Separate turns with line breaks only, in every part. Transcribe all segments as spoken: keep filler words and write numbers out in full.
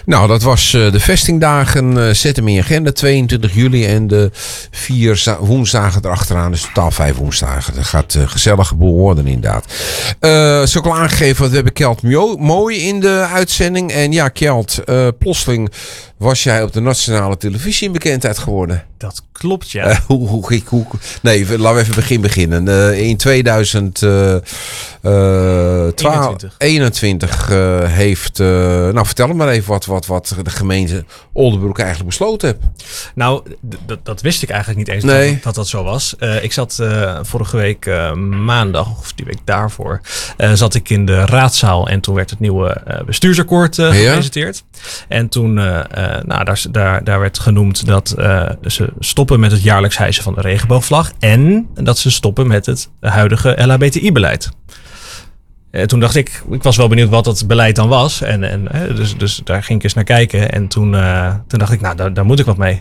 Nou, dat was uh, de vestingdagen. Uh, zet hem in je agenda. tweeëntwintig juli en de vier za- woensdagen erachteraan. Dus totaal vijf woensdagen. Dat gaat uh, gezellig boel worden inderdaad. Uh, zal ik al aangegeven, want we hebben Kjeld Mooi in de uitzending. En ja, Kjeld, uh, plotseling was jij op de nationale televisie in bekendheid geworden.
Dat klopt, ja.
Uh, hoe, hoe, hoe, nee, laten we even begin beginnen. Uh, in tweeduizend twaalf, eenentwintig uh, heeft... Uh, nou, vertel maar even wat, wat, wat de gemeente Oldenburg eigenlijk besloten heeft.
Nou, d- d- dat wist ik eigenlijk niet eens
nee.
dat, dat dat zo was. Uh, ik zat uh, vorige week uh, maandag, of die week daarvoor, uh, zat ik in de raadzaal en toen werd het nieuwe uh, bestuursakkoord uh,
ja?
gepresenteerd. En toen, uh, uh, nou, daar, daar, daar werd genoemd dat uh, ze stoppen met het jaarlijks hijsen van de regenboogvlag en dat ze stoppen met het huidige L H B T I-beleid. En toen dacht ik, ik was wel benieuwd wat dat beleid dan was. En, en, dus, dus daar ging ik eens naar kijken. En toen, uh, toen dacht ik, nou, daar, daar moet ik wat mee.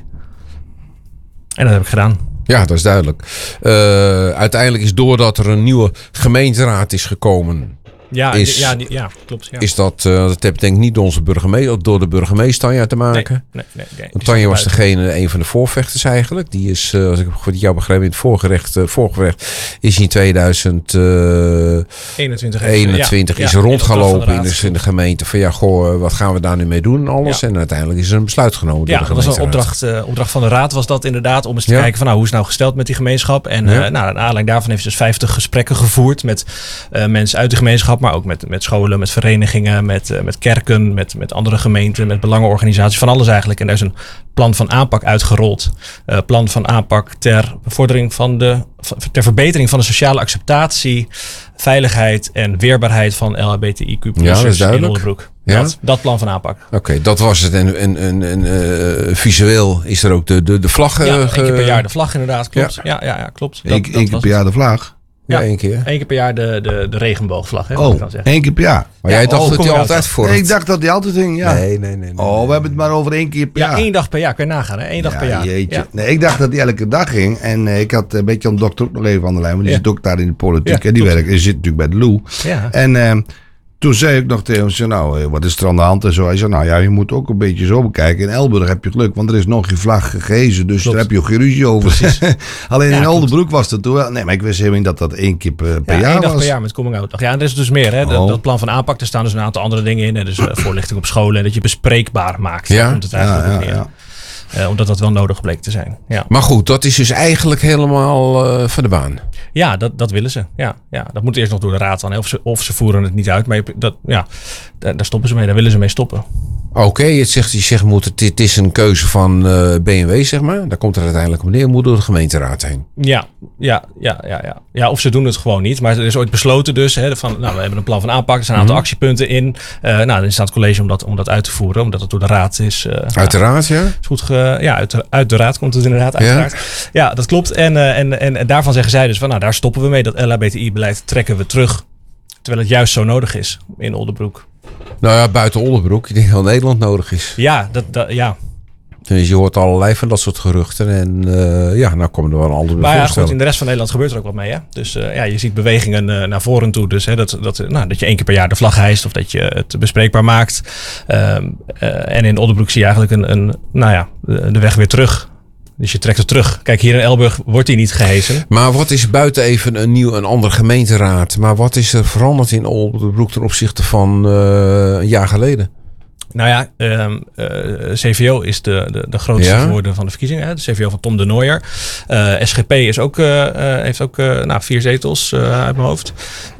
En dat heb ik gedaan.
Ja, dat is duidelijk. Uh, uiteindelijk is doordat er een nieuwe gemeenteraad is gekomen...
Ja,
is,
ja, ja klopt. Ja.
Is dat, uh, dat heeft denk ik niet door, onze burgemeester, door de burgemeester Tanja te maken.
Nee, nee, nee, nee.
Want Tanja was degene, een van de voorvechters eigenlijk. Die is, uh, als ik goed jou begrijp, in het voorgerecht, uh, voorgerecht is in tweeduizend eenentwintig eenentwintig ja, is er ja, rond gaan lopen in de, in de gemeente. Van ja, goh, wat gaan we daar nu mee doen en alles. Ja. En uiteindelijk is er een besluit genomen
ja,
door de
dat was een opdracht, uh, opdracht van de raad was dat inderdaad. Om eens te ja. kijken van nou, hoe is het nou gesteld met die gemeenschap. En ja. uh, nou, naar aanleiding daarvan heeft ze dus vijftig gesprekken gevoerd met uh, mensen uit de gemeenschap. Maar ook met, met scholen, met verenigingen, met, uh, met kerken, met, met andere gemeenten, met belangenorganisaties, van alles eigenlijk. En daar is een plan van aanpak uitgerold. Uh, plan van aanpak ter bevordering van de, ter verbetering van de sociale acceptatie, veiligheid en weerbaarheid van L H B T I Q plus
ja,
in Oldenburg. Ja? Dat, dat plan van aanpak.
Oké, okay, dat was het. En, en, en, en uh, visueel is er ook de, de, de vlag. Uh,
ja, één keer per jaar de vlag inderdaad, klopt. Ja, ja, ja, ja klopt.
Eén keer per jaar de vlag?
Ja, één keer.
Één keer per jaar de, de, de regenboogvlag. Hè,
oh, één keer per jaar.
Maar ja, jij dacht oh, dat hij altijd voor.
Nee, ik dacht dat hij altijd ging, ja.
Nee, nee, nee. nee
oh, we hebben het maar over één keer per
ja,
jaar.
Ja, één dag per jaar. Kun je nagaan, hè? Eén dag
ja,
per jaar.
Jeetje.
Ja.
Nee, ik dacht dat hij elke dag ging. En uh, ik had een beetje aan de dokter ook nog even aan de lijn. Want die ja. zit ook daar in de politiek. Ja, en die werkt, die zit natuurlijk bij de L O E.
Ja.
En... Uh, toen zei ik nog tegen hem, nou, wat is er aan de hand en zo. Hij zei, nou ja, je moet ook een beetje zo bekijken. In Elburg heb je geluk, want er is nog geen vlag gegezen. Dus klopt. Daar heb je ook geen ruzie over. Alleen ja, in Oldenburg was het toen wel. Nee, maar ik wist helemaal niet dat dat één keer per, per
ja,
jaar
één dag
was.
per jaar met coming out. Ja, en er is dus meer. Hè.
Oh.
Dat plan van aanpak, er staan dus een aantal andere dingen in. Hè. Dus uh, voorlichting op scholen en dat je bespreekbaar maakt.
Ja,
daar komt het eigenlijk
ja,
op
ja,
neer.
ja.
Uh, omdat dat wel nodig bleek te zijn. Ja.
Maar goed, dat is dus eigenlijk helemaal uh, van de baan.
Ja, dat, dat willen ze. Ja, ja, dat moet eerst nog door de raad dan. Of ze, of ze voeren het niet uit. Maar je, dat, ja, daar, daar stoppen ze mee. Daar willen ze mee stoppen.
Oké, okay, het zegt, je zegt moet het, het is een keuze van uh, B M W, zeg maar. Daar komt er uiteindelijk op neer, moet door de gemeenteraad heen.
Ja, ja, ja, ja, ja. Ja, of ze doen het gewoon niet. Maar er is ooit besloten dus. Hè, van, nou, we hebben een plan van aanpak. Er zijn een aantal mm-hmm. actiepunten in. Uh, nou, dan staat het college om dat, om dat uit te voeren. Omdat het door de raad is. Uh,
uit de raad, ja?
Is goed ge, ja, uit de, uit de raad komt het inderdaad, uiteraard. Ja, ja dat klopt. En, uh, en, en, en daarvan zeggen zij dus van, nou, daar stoppen we mee. Dat L H B T I-beleid trekken we terug. Terwijl het juist zo nodig is in Oldenburg.
Nou ja, buiten Oldenburg. Ik denk dat heel Nederland nodig is.
Ja, dat, dat, ja.
Dus je hoort allerlei van dat soort geruchten. En uh, ja, nou komen er wel andere
Maar ja, goed, in de rest van Nederland gebeurt er ook wat mee. Hè? Dus uh, ja, je ziet bewegingen uh, naar voren toe. Dus hè, dat, dat, nou, dat je één keer per jaar de vlag hijst. Of dat je het bespreekbaar maakt. Uh, uh, en in Oldenburg zie je eigenlijk een, een, nou ja, de, de weg weer terug. Dus je trekt het terug. Kijk, hier in Elburg wordt die niet gehezen.
Maar wat is buiten even een nieuw, een andere gemeenteraad? Maar wat is er veranderd in Oldenburg ten opzichte van uh, een jaar geleden?
Nou ja, uh, uh, C V O is de, de, de grootste ja? geworden van de verkiezingen. Hè? De C V O van Tom de Nooijer. Uh, S G P is ook, uh, uh, heeft ook uh, nou, vier zetels uh, uit mijn hoofd.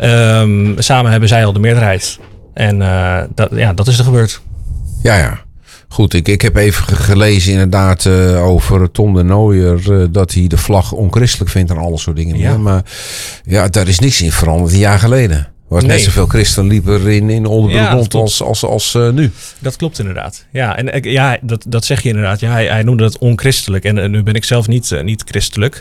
Um, samen hebben zij al de meerderheid. En uh, dat, ja, dat is er gebeurd.
Ja, ja. Goed, ik, ik heb even gelezen inderdaad uh, over Tom de Nooijer. Uh, dat hij de vlag onchristelijk vindt en alle soort dingen. Ja. Maar ja, daar is niks in veranderd een jaar geleden. Er was nee. net zoveel christen liever in, in Oldenburg ja, rond als, als, als uh, nu.
Dat klopt inderdaad. Ja, en ja, dat, dat zeg je inderdaad. Ja, hij, hij noemde het onchristelijk. En, en nu ben ik zelf niet, uh, niet christelijk.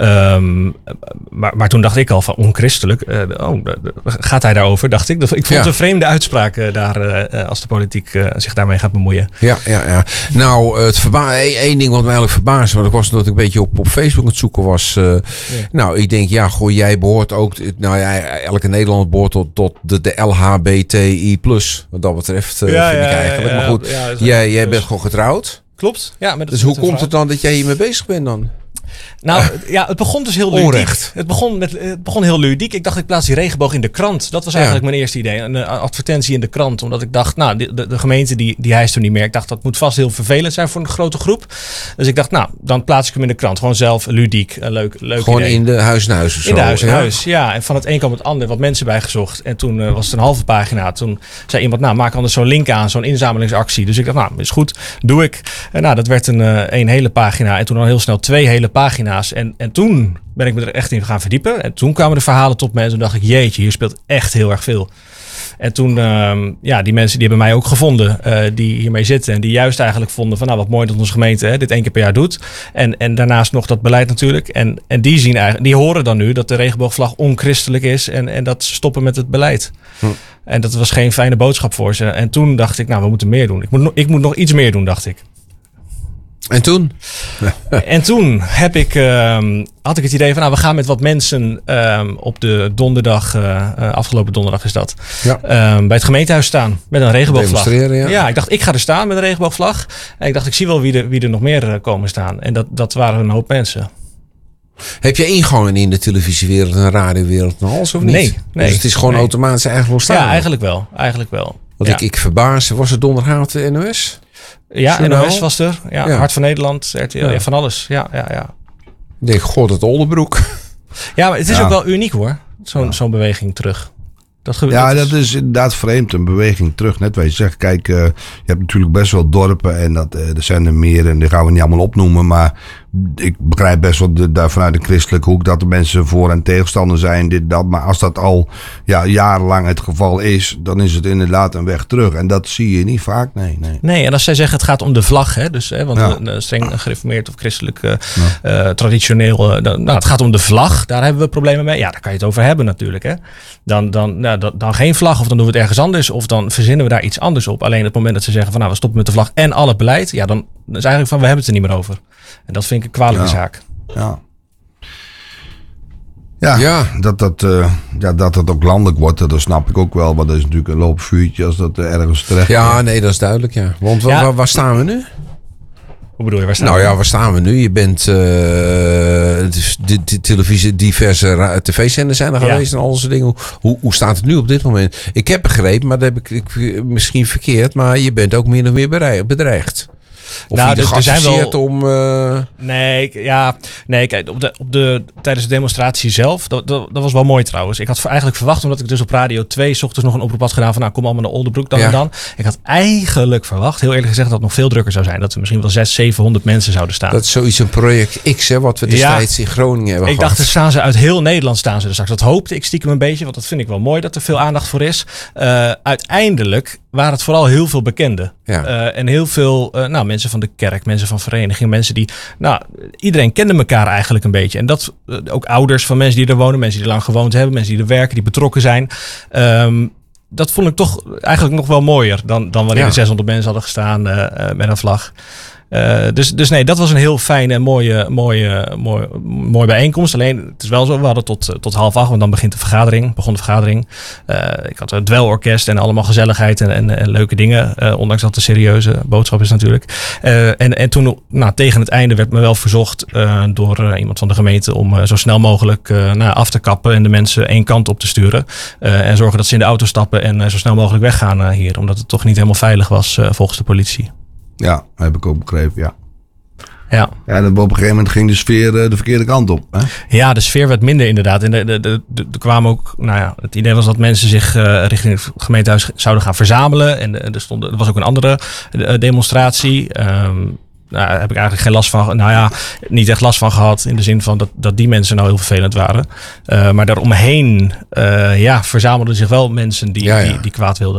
Um, maar, maar toen dacht ik al van onchristelijk. Uh, oh, gaat hij daarover? Dacht ik. Ik vond ja. het een vreemde uitspraak uh, daar uh, als de politiek uh, zich daarmee gaat bemoeien.
Ja, ja, ja. Nou, het verba- één ding wat mij eigenlijk verbaasde. Want ik was natuurlijk een beetje op, op Facebook aan het zoeken was. Uh, ja. Nou, ik denk, ja, goh, jij behoort ook. Nou ja, elke Nederlander behoort tot, tot de, de L H B T I plus. Wat dat betreft uh,
ja,
vind
ja,
ik eigenlijk.
Ja, ja,
maar goed,
ja,
jij, jij
dus.
bent gewoon getrouwd.
Klopt. Ja, met
dus
het,
hoe komt het dan dat jij hiermee bezig bent dan?
Nou, ja, het begon dus heel ludiek.
Onrecht.
Het begon, met, het begon heel ludiek. Ik dacht, ik plaats die regenboog in de krant. Dat was eigenlijk ja. mijn eerste idee. Een advertentie in de krant. Omdat ik dacht, nou, de, de, de gemeente die, die hijst er niet meer. Ik dacht, dat moet vast heel vervelend zijn voor een grote groep. Dus ik dacht, nou, dan plaats ik hem in de krant. Gewoon zelf, ludiek, een leuk, leuk
Gewoon
idee.
in de huis en huis of zo.
In de huis en
ja.
huis, ja. En van het een kwam het ander, wat mensen bijgezocht. En toen uh, was het een halve pagina. Toen zei iemand, nou, maak anders zo'n link aan, zo'n inzamelingsactie. Dus ik dacht, nou, is goed, doe ik. En nou, dat werd een, uh, een hele pagina. En toen al heel snel twee hele pagina's. En, en toen ben ik me er echt in gaan verdiepen. En toen kwamen de verhalen tot me. En toen dacht ik, jeetje, hier speelt echt heel erg veel. En toen, um, ja, die mensen die hebben mij ook gevonden. Uh, die hiermee zitten. En die juist eigenlijk vonden van, nou, wat mooi dat onze gemeente hè, dit één keer per jaar doet. En, en daarnaast nog dat beleid natuurlijk. En, en die zien eigenlijk, die horen dan nu dat de regenboogvlag onchristelijk is. En, en dat ze stoppen met het beleid. Hm. En dat was geen fijne boodschap voor ze. En toen dacht ik, nou, we moeten meer doen. Ik moet, ik moet nog iets meer doen, dacht ik.
En toen?
En toen heb ik, um, had ik het idee van, nou, we gaan met wat mensen um, op de donderdag, uh, uh, afgelopen donderdag is dat, ja. um, bij het gemeentehuis staan met een regenboogvlag.
Demonstreren, ja.
Ja, ik dacht, ik ga er staan met een regenboogvlag. En ik dacht, ik zie wel wie er, wie er nog meer uh, komen staan. En dat, dat waren een hoop mensen.
Heb je ingangen in de televisiewereld en de radiowereld nog alles of niet?
Nee. nee
dus het is gewoon
nee.
automatisch eigenlijk ontstaan?
Ja, eigenlijk wel. Eigenlijk wel.
Want
ja.
ik, ik verbaas, was het donderdagavond de N O S?
Ja,
Journaal?
N O S was er. Ja, ja. Hart van Nederland, R T L, ja. Ja, van alles. Ja, ja, ja.
Ik denk, god, het Oldenbroek.
Ja, maar het is
ja.
ook wel uniek hoor. Zo'n ja. zo'n beweging terug. Dat gebeurt.
Ja, dat is inderdaad vreemd, een beweging terug. Net wat je zegt, kijk, uh, je hebt natuurlijk best wel dorpen en dat, uh, er zijn er meer en die gaan we niet allemaal opnoemen. Maar ik begrijp best wel de, daar vanuit de christelijke hoek dat de mensen voor- en tegenstander zijn, dit, dat. Maar als dat al ja, jarenlang het geval is, dan is het inderdaad een weg terug. En dat zie je niet vaak, nee. Nee,
nee en als zij zeggen het gaat om de vlag, hè, dus, hè, want ja. een, een streng gereformeerd of christelijk uh, ja. uh, traditioneel, uh, dan, nou, het gaat om de vlag, daar hebben we problemen mee. Ja, daar kan je het over hebben natuurlijk. Hè. Dan, dan, nou, dan, dan geen vlag of dan doen we het ergens anders of dan verzinnen we daar iets anders op. Alleen het moment dat ze zeggen van nou we stoppen met de vlag en al het beleid, ja, dan is eigenlijk van we hebben het er niet meer over. En dat vind ik een kwalijke
ja.
zaak.
Ja. Ja, ja. Dat, dat, uh, ja, dat dat ook landelijk wordt, dat snap ik ook wel. Maar dat is natuurlijk een loopvuurtje als dat uh, ergens terecht
Ja, komt. Nee, dat is duidelijk, ja. Want ja. Waar, waar staan we nu?
Hoe bedoel je, waar staan
nou
we?
ja, waar staan we nu? Je bent uh, de, de televisie, diverse tv-zenders zijn er ja. geweest en al dat soort dingen. Hoe, hoe staat het nu op dit moment? Ik heb begrepen, maar dat heb ik, ik misschien verkeerd, maar je bent ook min of meer bedreigd. Of
nou,
je
er zijn wel
om. Uh...
Nee, ja, nee, kijk, op de, op de, tijdens de demonstratie zelf, dat, dat, dat was wel mooi trouwens. Ik had eigenlijk verwacht, omdat ik dus op Radio twee 's ochtends nog een oproep had gedaan van, nou, kom allemaal naar Oldenbroek dan ja. en dan. Ik had eigenlijk verwacht, heel eerlijk gezegd, dat het nog veel drukker zou zijn. Dat er misschien wel zeshonderd, zevenhonderd mensen zouden staan.
Dat is zoiets een project X, hè, wat we destijds ja, in Groningen hebben
ik
gehad.
dacht, er staan ze uit heel Nederland staan ze er straks. Dat hoopte ik stiekem een beetje, want dat vind ik wel mooi dat er veel aandacht voor is. Uh, uiteindelijk waren het vooral heel veel bekenden. Ja. Uh, en heel veel uh, nou, mensen van de kerk, mensen van verenigingen, mensen die, nou, iedereen kende elkaar eigenlijk een beetje. En dat uh, ook ouders van mensen die er wonen, mensen die er lang gewoond hebben, mensen die er werken, die betrokken zijn. Um, dat vond ik toch eigenlijk nog wel mooier dan, dan wanneer ja. er zeshonderd mensen hadden gestaan uh, uh, met een vlag. Uh, dus, dus nee, dat was een heel fijne en mooie, mooie, mooie, mooie bijeenkomst. Alleen, het is wel zo, we hadden tot, tot half acht, want dan begint de vergadering, begon de vergadering. Uh, ik had een dwelorkest en allemaal gezelligheid en, en, en leuke dingen. Uh, ondanks dat het een serieuze boodschap is natuurlijk. Uh, en, en toen, nou, tegen het einde werd me wel verzocht uh, door uh, iemand van de gemeente om uh, zo snel mogelijk uh, nou, af te kappen en de mensen één kant op te sturen. Uh, en zorgen dat ze in de auto stappen en uh, zo snel mogelijk weggaan uh, hier. Omdat het toch niet helemaal veilig was uh, volgens de politie.
Ja, heb ik ook begrepen, ja.
Ja.
Ja, en op een gegeven moment ging de sfeer de verkeerde kant op. Hè?
Ja, de sfeer werd minder inderdaad. En er kwam ook, nou ja, het idee was dat mensen zich uh, richting het gemeentehuis zouden gaan verzamelen. En er, stond, er was ook een andere uh, demonstratie. Um, Nou, daar heb ik eigenlijk geen last van. Nou ja, niet echt last van gehad. In de zin van dat, dat die mensen nou heel vervelend waren. Uh, maar daaromheen uh, ja, verzamelden zich wel mensen die, ja, ja. die, die kwaad wilden.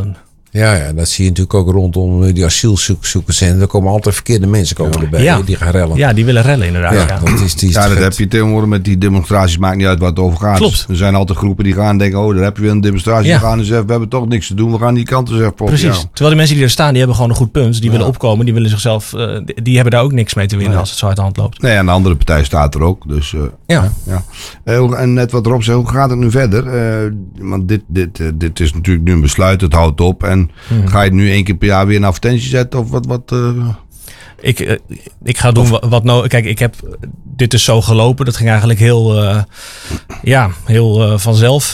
Ja, ja, dat zie je natuurlijk ook rondom die asielzoekers. Er komen altijd verkeerde mensen komen
ja.
erbij.
Ja.
Die gaan rellen.
Ja, die willen rellen inderdaad.
Ja,
ja.
dat is, die is
ja, dat heb je tegenwoordig met die demonstraties. Maakt niet uit wat het over gaat.
Klopt.
Er zijn altijd groepen die gaan denken, oh, daar heb je weer een demonstratie.
Ja.
We gaan en zeggen, we hebben toch niks te doen. We gaan die kanten zeggen.
Precies.
Ja.
Terwijl die mensen die er staan, die hebben gewoon een goed punt. Die
ja.
willen opkomen. Die willen zichzelf, uh, die, die hebben daar ook niks mee te winnen
nee.
als het zo uit de hand loopt.
Nee, en de andere partij staat er ook. Dus, uh,
ja.
ja. Uh, en net wat Rob zei, hoe gaat het nu verder? Uh, want dit, dit, uh, dit is natuurlijk nu een besluit. Het houdt op. En hmm. ga je het nu één keer per jaar weer een advertentie zetten? Of wat? wat uh...
Ik, uh, ik ga doen wat, wat nodig. Kijk, ik heb dit is zo gelopen. Dat ging eigenlijk heel, uh, ja, heel uh, vanzelf.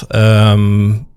Um,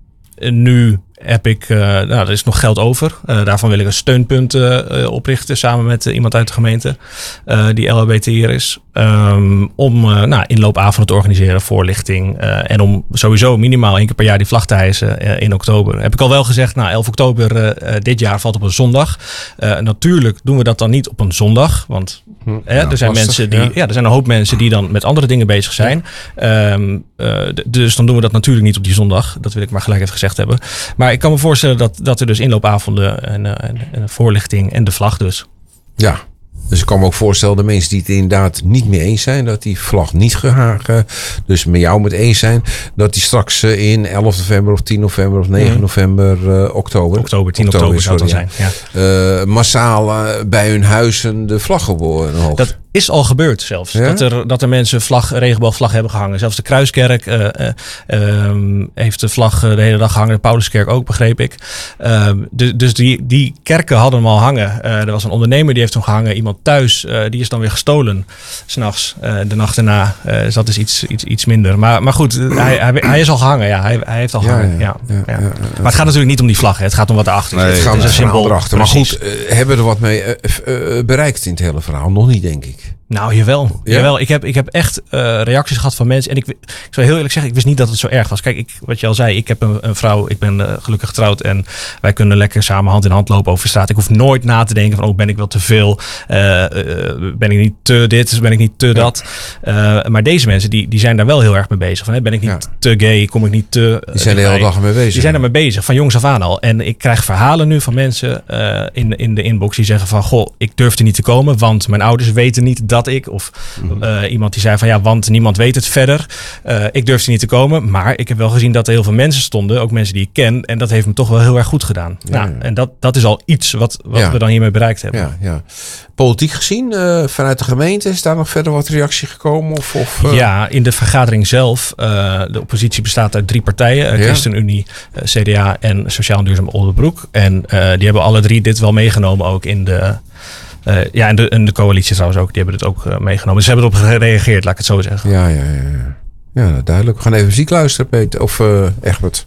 nu heb ik, uh, nou, er is nog geld over. Uh, daarvan wil ik een steunpunt uh, oprichten samen met uh, iemand uit de gemeente uh, die L H B T I R is. Um, om uh, nou, inloopavonden te organiseren, voorlichting. Uh, en om sowieso minimaal één keer per jaar die vlag te hijsen uh, in oktober. Heb ik al wel gezegd, nou elf oktober uh, dit jaar valt op een zondag. Uh, natuurlijk doen we dat dan niet op een zondag. Want hm, eh, ja, er zijn lastig, mensen die, ja. ja, er zijn een hoop mensen die dan met andere dingen bezig zijn. Ja. Um, uh, d- dus dan doen we dat natuurlijk niet op die zondag. Dat wil ik maar gelijk even gezegd hebben. Maar ik kan me voorstellen dat, dat er dus inloopavonden en, uh, en, en voorlichting en de vlag dus.
Ja. Dus ik kan me ook voorstellen, de mensen die het inderdaad niet mee eens zijn, dat die vlag niet gehagen, dus met jou met eens zijn, dat die straks in elf november of tien november of negen november, uh, oktober.
Oktober, tien oktober, oktober zou het dan zijn. Ja.
Uh, massaal uh, bij hun huizen de vlaggen worden hoog.
Dat is al gebeurd zelfs. Ja? Dat, er, dat er mensen vlag, regenboogvlag hebben gehangen. Zelfs de Kruiskerk uh, uh, um, heeft de vlag uh, de hele dag gehangen. De Pauluskerk ook, begreep ik. Uh, dus dus die, die kerken hadden hem al hangen. Uh, er was een ondernemer die heeft hem gehangen. Iemand thuis, uh, die is dan weer gestolen. 's Nachts, uh, de nacht erna. Uh, dus dat is iets, iets, iets minder. Maar, maar goed, hij, hij, hij is al gehangen. Ja, hij, hij heeft al
ja,
gehangen. Ja, ja, ja, ja. Ja. Maar het gaat natuurlijk niet om die vlag. Hè. Het gaat om wat erachter
nee,
zit.
Het gaat om
een
symbool erachter. Maar goed, uh, hebben we er wat mee uh, uh, bereikt in het hele verhaal? Nog niet, denk ik.
Nou, jawel. Ja? jawel. Ik, heb, ik heb echt uh, reacties gehad van mensen. En ik, ik zou heel eerlijk zeggen, ik wist niet dat het zo erg was. Kijk, ik, wat je al zei, ik heb een, een vrouw. Ik ben uh, gelukkig getrouwd. En wij kunnen lekker samen hand in hand lopen over straat. Ik hoef nooit na te denken van, oh, ben ik wel te veel? Uh, uh, ben ik niet te dit? Ben ik niet te ja. dat? Uh, maar deze mensen, die, die zijn daar wel heel erg mee bezig. Van, hè, ben ik niet ja. te gay? Kom ik niet te...
Die zijn uh, de hele dag mee bezig.
Die zijn er mee bezig, van jongs af aan al. En ik krijg verhalen nu van mensen uh, in, in de inbox die zeggen van, goh, ik durfde niet te komen, want mijn ouders weten niet dat ik... Of uh, iemand die zei van, ja, want niemand weet het verder. Uh, ik durfde niet te komen, maar ik heb wel gezien dat er heel veel mensen stonden, ook mensen die ik ken. En dat heeft me toch wel heel erg goed gedaan. Ja, nou, ja. En dat, dat is al iets wat, wat ja. we dan hiermee bereikt hebben.
Ja, ja. Politiek gezien, uh, vanuit de gemeente, is daar nog verder wat reactie gekomen? Of, of, uh...
Ja, in de vergadering zelf. Uh, de oppositie bestaat uit drie partijen. Uh, ja. ChristenUnie, uh, C D A en Sociaal en Duurzaam Oldenbroek. En uh, die hebben alle drie dit wel meegenomen ook in de... Uh, ja, en de, en de coalitie trouwens ook. Die hebben het ook uh, meegenomen. Dus ze hebben erop gereageerd, laat ik het zo zeggen.
Ja, ja, ja. Ja, duidelijk. We gaan even muziek luisteren, Peter. Of uh, Egbert.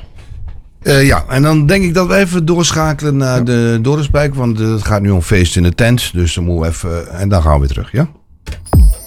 Uh, ja, en dan denk ik dat we even doorschakelen naar ja. de Dorisbijk. Want het gaat nu om feest in de tent. Dus dan moeten we even... En dan gaan we weer terug, ja?